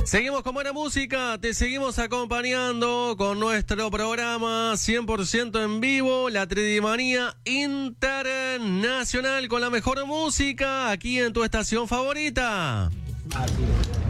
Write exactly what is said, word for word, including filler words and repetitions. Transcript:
Seguimos con buena música, te seguimos acompañando con nuestro programa cien por ciento en vivo, la Tridimanía Internacional, con la mejor música aquí en tu estación favorita. Así es.